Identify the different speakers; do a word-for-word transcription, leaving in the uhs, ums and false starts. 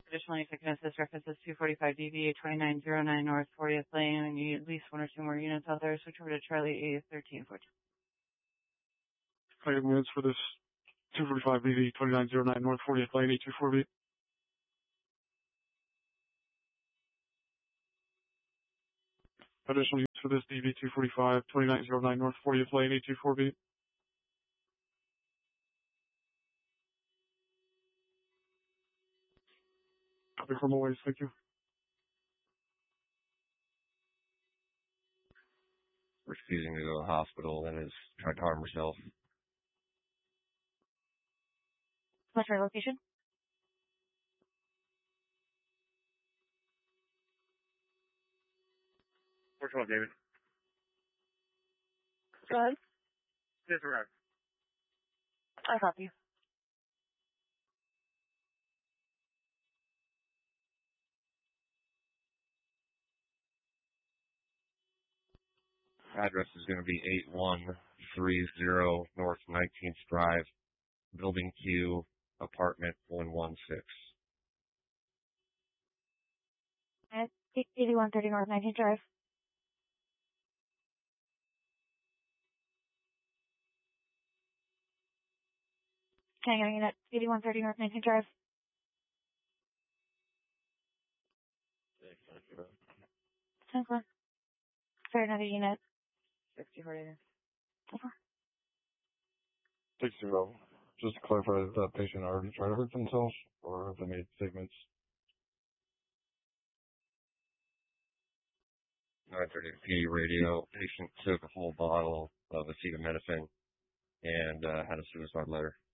Speaker 1: Additionally, if I can assist references two forty-five D V A twenty-nine oh nine North fortieth Lane, and you need at least one or two more units out there, switch over to Charlie A thirteen fourteen.
Speaker 2: Five minutes for this two forty-five D V twenty-nine oh nine North fortieth Lane, eight two four B. Additional use for this D V two forty-five twenty-nine oh nine North fortieth Lane, eight two four B. Copy from always, thank you.
Speaker 3: Refusing to go to the hospital and has tried to harm herself.
Speaker 1: What's your location?
Speaker 2: Which one, David?
Speaker 1: Go ahead.
Speaker 2: Disregard.
Speaker 1: I copy.
Speaker 3: Address is going to be eight one three zero North nineteenth Drive, Building Q, Apartment one one six.
Speaker 1: At eighty-one thirty North nineteenth Drive. Can I get a unit? eighty-one thirty North nineteenth Drive. ten o'clock. For another unit. sixty-four. Okay.
Speaker 4: Six zero. Just to clarify, has that patient already tried to hurt themselves, or have they made statements?
Speaker 3: nine thirty P radio. Patient took a whole bottle of acetaminophen and uh, had a suicide letter.